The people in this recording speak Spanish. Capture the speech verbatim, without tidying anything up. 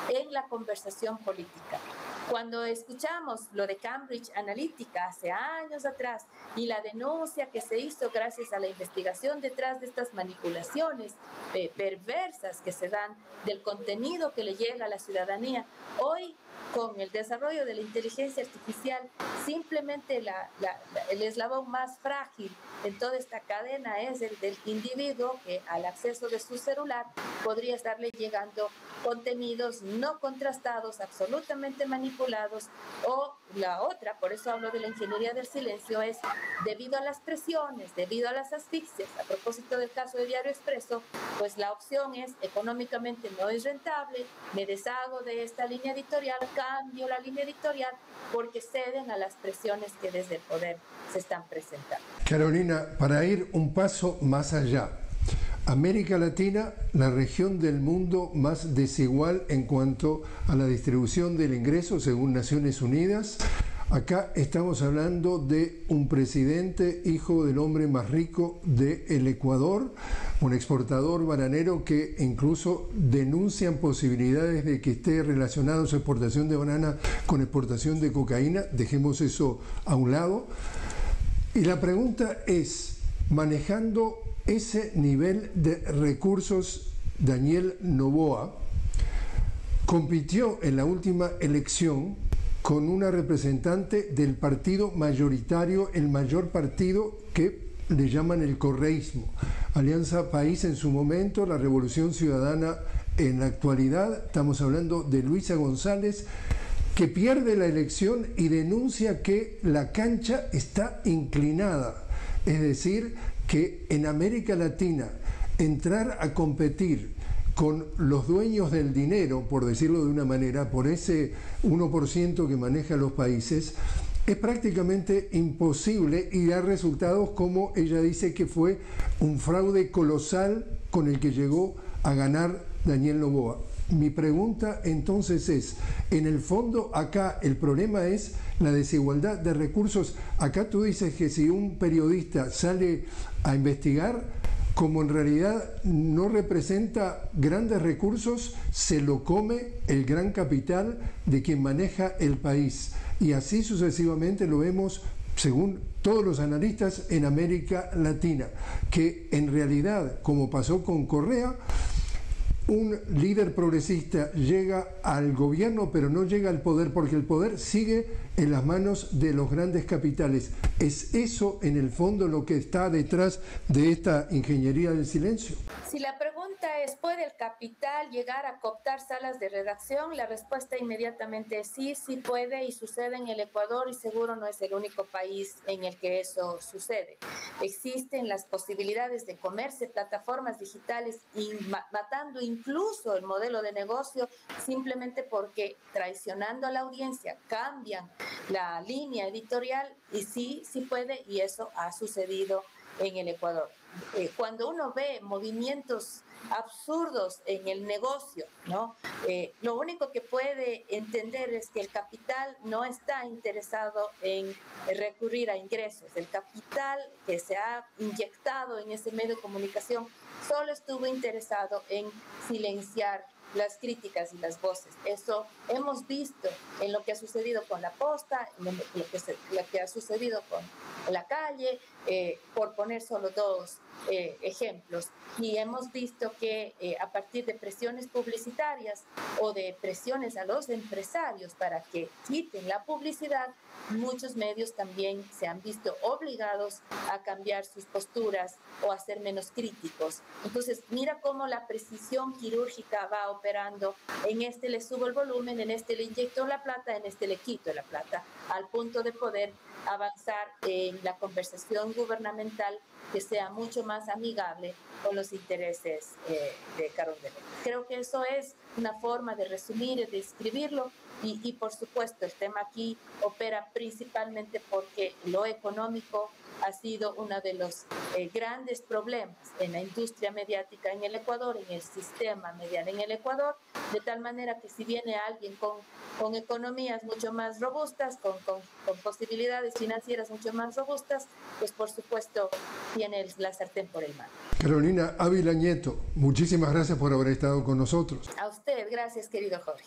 en la conversación política. Cuando escuchamos lo de Cambridge Analytica hace años atrás y la denuncia que se hizo gracias a la investigación detrás de estas manipulaciones eh, perversas que se dan del contenido que le llega a la ciudadanía, hoy con el desarrollo de la inteligencia artificial, simplemente la, la, la, el eslabón más frágil en toda esta cadena es el del individuo que al acceso de su celular podría estarle llegando contenidos no contrastados, absolutamente manipulados, o la otra, por eso hablo de la ingeniería del silencio, es debido a las presiones, debido a las asfixias. A propósito del caso de Diario Expreso, pues la opción es económicamente no es rentable, me deshago de esta línea editorial, cambio la línea editorial porque ceden a las presiones que desde el poder se están presentando. Carolina, para ir un paso más allá, América Latina, la región del mundo más desigual en cuanto a la distribución del ingreso según Naciones Unidas. Acá estamos hablando de un presidente, hijo del hombre más rico del Ecuador, un exportador bananero que incluso denuncian posibilidades de que esté relacionado su exportación de banana con exportación de cocaína. Dejemos eso a un lado. Y la pregunta es, manejando ese nivel de recursos, Daniel Noboa compitió en la última elección con una representante del partido mayoritario, el mayor partido que le llaman el correísmo. Alianza País en su momento, la Revolución Ciudadana en la actualidad. Estamos hablando de Luisa González, que pierde la elección y denuncia que la cancha está inclinada. Es decir, que en América Latina entrar a competir con los dueños del dinero, por decirlo de una manera, por ese uno por ciento que maneja los países, es prácticamente imposible y da resultados como ella dice que fue un fraude colosal con el que llegó a ganar Daniel Noboa. Mi pregunta entonces es, en el fondo acá el problema es la desigualdad de recursos. Acá tú dices que si un periodista sale a investigar, como en realidad no representa grandes recursos, se lo come el gran capital de quien maneja el país. Y así sucesivamente lo vemos, según todos los analistas, en América Latina, que en realidad, como pasó con Correa, un líder progresista llega al gobierno pero no llega al poder porque el poder sigue en las manos de los grandes capitales. ¿Es eso en el fondo lo que está detrás de esta ingeniería del silencio? Si la pregunta es, ¿puede el capital llegar a cooptar salas de redacción? La respuesta inmediatamente es sí, sí puede y sucede en el Ecuador y seguro no es el único país en el que eso sucede. Existen las posibilidades de comerse plataformas digitales y matando incluso el modelo de negocio simplemente porque traicionando a la audiencia cambian la línea editorial y sí, sí puede y eso ha sucedido en el Ecuador. Eh, cuando uno ve movimientos absurdos en el negocio, ¿no? Eh, lo único que puede entender es que el capital no está interesado en recurrir a ingresos. El capital que se ha inyectado en ese medio de comunicación solo estuvo interesado en silenciar las críticas y las voces. Eso hemos visto en lo que ha sucedido con La Posta, en lo que, se, lo que ha sucedido con La Calle, eh, por poner solo dos eh, ejemplos. Y hemos visto que eh, a partir de presiones publicitarias o de presiones a los empresarios para que quiten la publicidad, muchos medios también se han visto obligados a cambiar sus posturas o a ser menos críticos. Entonces, mira cómo la precisión quirúrgica va operando. En este le subo el volumen, en este le inyecto la plata, en este le quito la plata, al punto de poder avanzar en la conversación gubernamental que sea mucho más amigable con los intereses eh, de Carondelet. Creo que eso es una forma de resumir y de escribirlo y, y por supuesto el tema aquí opera principalmente porque lo económico ha sido uno de los eh, grandes problemas en la industria mediática en el Ecuador, en el sistema medial en el Ecuador, de tal manera que si viene alguien con, con economías mucho más robustas, con, con, con posibilidades financieras mucho más robustas, pues por supuesto tiene el, la sartén por el mango. Carolina Ávila Nieto, muchísimas gracias por haber estado con nosotros. A usted, gracias querido Jorge.